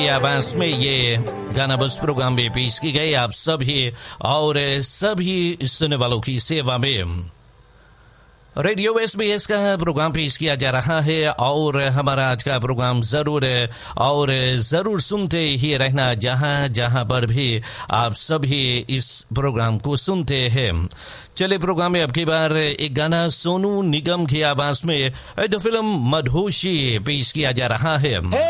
आवाज में ये गाना बस प्रोग्राम में पेश की गई आप सभी और सभी सुनने वालों की सेवा में रेडियो SBS का प्रोग्राम पेश किया जा रहा है और हमारा आज का प्रोग्राम जरूर सुनते ही रहना जहां पर भी आप सभी इस प्रोग्राम को सुनते हैं। चले प्रोग्राम में अब की बार एक गाना सोनू निगम की आवाज में द फिल्म मधोशी पेश किया जा रहा है।